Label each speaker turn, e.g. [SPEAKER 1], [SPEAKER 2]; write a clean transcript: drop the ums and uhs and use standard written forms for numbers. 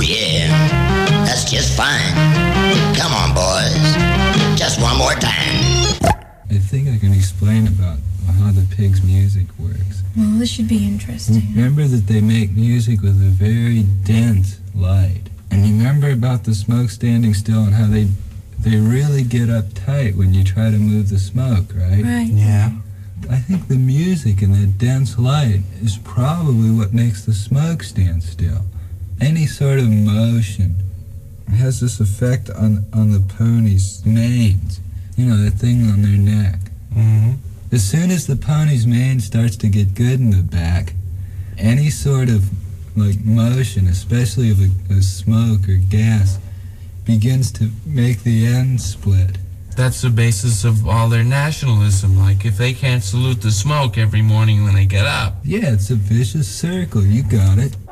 [SPEAKER 1] yeah, that's just fine. Come on, boys, just one more time.
[SPEAKER 2] I think I can explain about how the pig's music works.
[SPEAKER 3] Well, this should be interesting.
[SPEAKER 2] Remember that they make music with a very dense light. And you remember about the smoke standing still and how they really get uptight when you try to move the smoke, right?
[SPEAKER 3] Right.
[SPEAKER 4] Yeah.
[SPEAKER 2] I think the music and that dense light is probably what makes the smoke stand still. Any sort of motion has this effect on the pony's manes. You know, that thing on their neck.
[SPEAKER 4] Mm-hmm.
[SPEAKER 2] As soon as the pony's mane starts to get good in the back, any sort of like motion, especially of a smoke or gas, begins to make the end split.
[SPEAKER 5] That's the basis of all their nationalism. Like, if they can't salute the smoke every morning when they get up.
[SPEAKER 2] Yeah, it's a vicious circle. You got it.